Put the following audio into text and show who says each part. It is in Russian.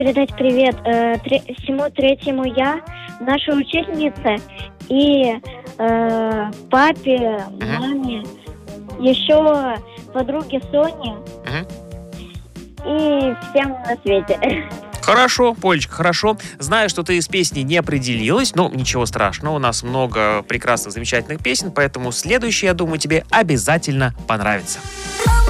Speaker 1: передать привет всему третьему я, нашей учительнице и папе, маме, еще подруге Соне
Speaker 2: Мгм.
Speaker 1: и всем на свете.
Speaker 2: Хорошо, Полечка, хорошо. Знаю, что ты из песни не определилась, но ничего страшного. У нас много прекрасных, замечательных песен, поэтому следующая, я думаю, тебе обязательно понравится.